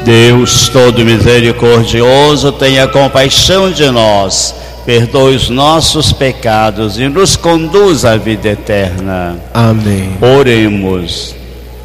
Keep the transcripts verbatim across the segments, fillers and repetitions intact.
Deus todo misericordioso, tenha compaixão de nós, perdoe os nossos pecados e nos conduz à vida eterna. Amém. Oremos.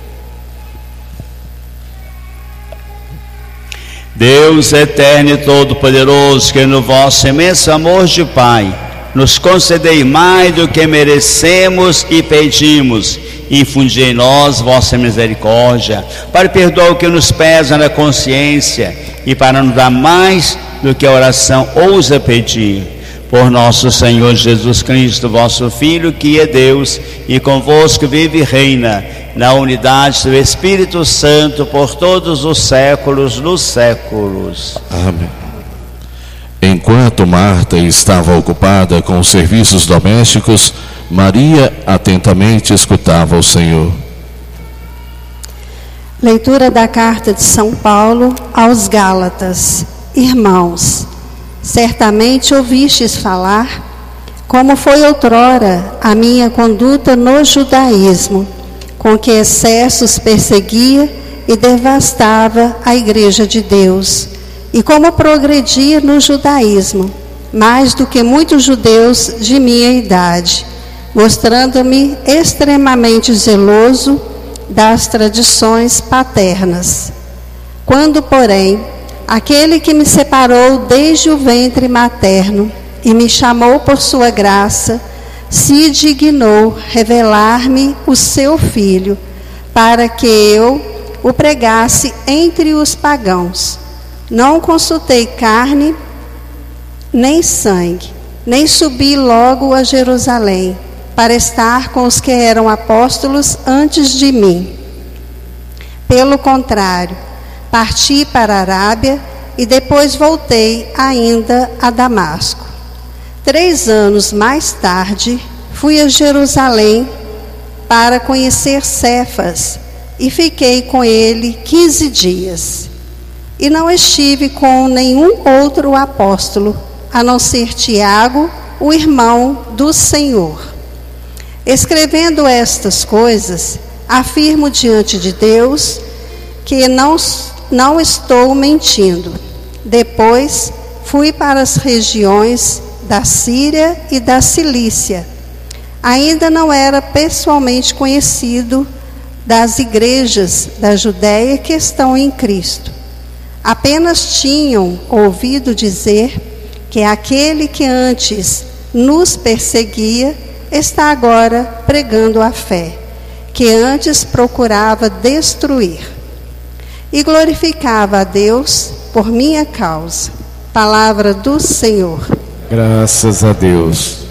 Deus eterno e todo-poderoso, que no vosso imenso amor de Pai nos concedei mais do que merecemos e pedimos, e infundi em nós vossa misericórdia, para perdoar o que nos pesa na consciência e para nos dar mais do que a oração ousa pedir. Por nosso Senhor Jesus Cristo, vosso Filho, que é Deus, e convosco vive e reina, na unidade do Espírito Santo, por todos os séculos dos séculos. Amém. Enquanto Marta estava ocupada com os serviços domésticos, Maria atentamente escutava o Senhor. Leitura da carta de São Paulo aos Gálatas. Irmãos, certamente ouvistes falar como foi outrora a minha conduta no judaísmo, com que excessos perseguia e devastava a igreja de Deus, e como progredia no judaísmo, mais do que muitos judeus de minha idade, mostrando-me extremamente zeloso das tradições paternas. Quando, porém, aquele que me separou desde o ventre materno e me chamou por sua graça, se dignou revelar-me o seu Filho, para que eu o pregasse entre os pagãos. Não consultei carne nem sangue, nem subi logo a Jerusalém, para estar com os que eram apóstolos antes de mim. Pelo contrário, parti para a Arábia e depois voltei ainda a Damasco. Três anos mais tarde, fui a Jerusalém para conhecer Cefas e fiquei com ele quinze dias. E não estive com nenhum outro apóstolo, a não ser Tiago, o irmão do Senhor. Escrevendo estas coisas, afirmo diante de Deus que não, não estou mentindo. Depois fui para as regiões da Síria e da Cilícia. Ainda não era pessoalmente conhecido das igrejas da Judéia que estão em Cristo. Apenas tinham ouvido dizer que aquele que antes nos perseguia está agora pregando a fé, que antes procurava destruir. E glorificava a Deus por minha causa. Palavra do Senhor. Graças a Deus.